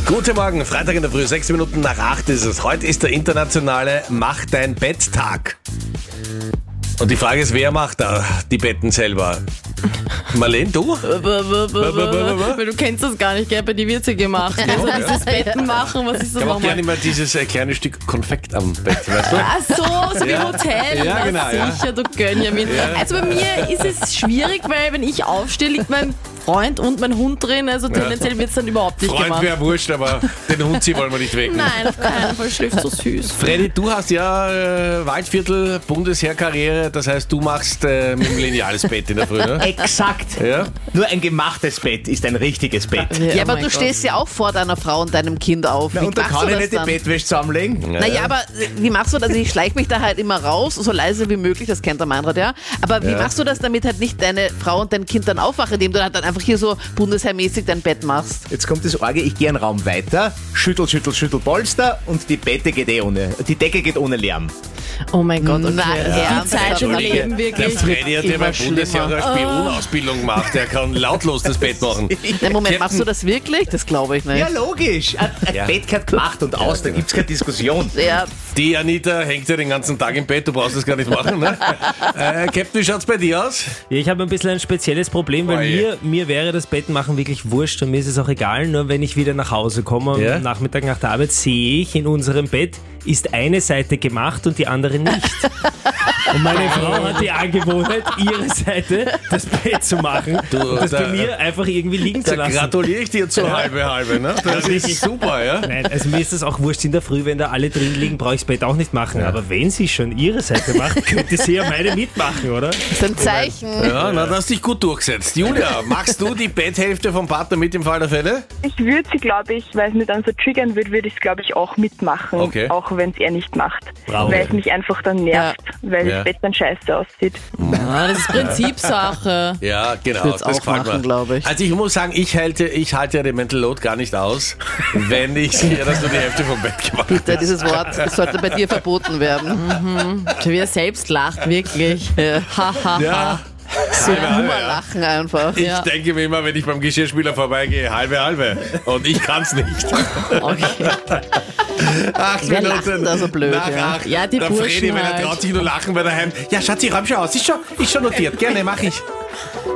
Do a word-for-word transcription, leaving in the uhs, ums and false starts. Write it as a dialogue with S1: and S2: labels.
S1: Guten Morgen, Freitag in der Früh, sechs Minuten nach acht ist es. Heute ist der internationale Mach dein Bett-Tag. Und die Frage ist, wer macht da die Betten selber? Marlene, du?
S2: Weil du kennst das gar nicht, gell? Bei dir wird sie gemacht. Also dieses Betten machen, was ist das
S1: Ich habe auch
S2: nochmal?
S1: gerne immer dieses äh, kleine Stück Konfekt am Bett, weißt du?
S2: Ach so, so wie
S1: Ja.
S2: Hotel.
S1: Ja,
S2: Na
S1: genau, ja.
S2: sicher, du Gönjamin. Also bei mir ist es schwierig, weil wenn ich aufstehe, liegt mein Freund und mein Hund drin. Also tendenziell wird es dann überhaupt nicht
S1: Freund
S2: gemacht.
S1: wäre wurscht, aber den Hund sie wollen wir nicht wecken.
S2: Nein, auf keinen Fall, schläft so süß.
S1: Freddy, du hast ja äh, Waldviertel, Bundesheerkarriere, das heißt, du machst äh, mit dem Lineal das Bett in der Früh, ne?
S3: Exakt.
S1: Ja?
S3: Nur ein gemachtes Bett ist ein richtiges Bett.
S4: Ja, aber
S2: oh mein
S4: du
S2: Gott.
S4: stehst ja auch vor deiner Frau und deinem Kind auf.
S3: Na,
S4: Wie
S3: und da
S4: machst
S3: kann
S4: du
S3: ich
S4: das
S3: nicht die
S4: dann?
S3: Bettwäsche zusammenlegen.
S4: Naja, aber wie machst du das? Also ich schleiche mich da halt immer raus, so leise wie möglich, das kennt der Meinrad, ja. Aber wie
S1: Ja.
S4: machst du das, damit halt nicht deine Frau und dein Kind dann aufwachen, indem du halt dann einfach hier so bundesheermäßig dein Bett machst?
S3: Jetzt kommt das Orge, ich gehe einen Raum weiter, schüttel, schüttel, schüttel Polster und die Bette geht eh ohne, die Decke geht ohne Lärm.
S2: Oh mein Gott, okay.
S4: Na, ja,
S2: Die Zeit im
S4: Entschuldige.
S2: Leben
S1: Der
S2: wirklich.
S1: Freddy hat ja
S4: Immer
S1: beim Bundesheer eine Spionausbildung gemacht, der kann lautlos das Bett machen.
S4: Na, Moment,
S1: Captain-
S4: machst du das wirklich? Das glaube ich nicht.
S3: Ja, logisch. Ein, ein
S1: Ja.
S3: Bett gehört gemacht und aus, da gibt's keine Diskussion.
S4: Ja,
S1: Die Anita hängt ja den ganzen Tag im Bett, du brauchst das gar nicht machen, ne? äh, Captain, wie schaut's bei dir aus?
S5: Ja, ich habe ein bisschen ein spezielles Problem, weil
S1: Oje.
S5: mir, mir wäre das Bettmachen wirklich wurscht und mir ist es auch egal, nur wenn ich wieder nach Hause komme und
S1: Ja?
S5: am Nachmittag nach der Arbeit sehe ich, in unserem Bett ist eine Seite gemacht und die andere nicht. Und meine Frau hat die Angewohnheit, ihre Seite, das Bett zu machen
S1: Du,
S5: und das
S1: da-
S5: bei mir einfach irgendwie liegen zu
S1: Da
S5: lassen.
S1: gratuliere ich dir zur halbe halbe, ne? Das ist super, ja?
S5: Nein, also mir ist das auch wurscht in der Früh, wenn da alle drin liegen, brauche ich das Bett auch nicht machen. Aber wenn sie schon ihre Seite macht, könnte sie ja meine mitmachen, oder?
S4: das ist ein Zeichen.
S1: Ja, na, da hast dich gut durchgesetzt. Julia, magst du die Betthälfte vom Partner mit im Fall der Fälle?
S6: Ich würde sie, glaube ich, weil es mir dann so triggern würde, würde ich es, glaube ich, auch mitmachen.
S1: Okay.
S6: Auch wenn es er nicht macht.
S5: Bravo.
S6: Weil es mich einfach dann nervt, weil
S1: Ja.
S6: das Bett dann scheiße aussieht.
S2: Ja, das ist Prinzipsache.
S1: Ja, genau,
S4: würd's
S1: das
S4: auch
S1: gefällt
S4: machen,
S1: mir.
S4: glaube ich.
S1: Also ich muss sagen, ich halte, ich halte ja den Mental Load gar nicht aus, wenn ich sehe, dass du die Hälfte vom Bett gemacht hast.
S4: Bitte, dieses Wort das sollte bei dir verboten werden.
S2: Schon wie er selbst lacht, wirklich.
S4: Ja.
S2: Haha.
S1: Ja,
S4: So
S1: halbe, halbe, ja.
S4: Hummerlachen einfach.
S1: Ich
S2: Ja.
S1: denke mir immer, wenn ich beim Geschirrspüler vorbeigehe, halbe, halbe. Und ich kann's nicht.
S2: Okay.
S1: Acht
S4: Wer
S1: Minuten
S4: lacht da so blöd,
S1: nach
S4: ja?
S1: acht.
S2: Ja, die
S1: Der
S2: Burschen
S1: Fredi, wenn er
S2: halt.
S1: traut sich nur lachen bei daheim. Ja, Schatzi, räum schon aus. Ist schon, ist schon notiert. Gerne, mach ich.